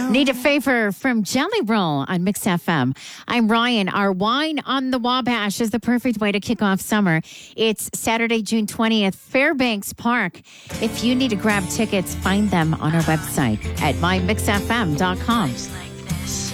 Need a favor from Jelly Roll on Mix FM. I'm Ryan. Our Wine on the Wabash is the perfect way to kick off summer. It's Saturday, June 20th, Fairbanks Park. If you need to grab tickets, find them on our website at mymixfm.com.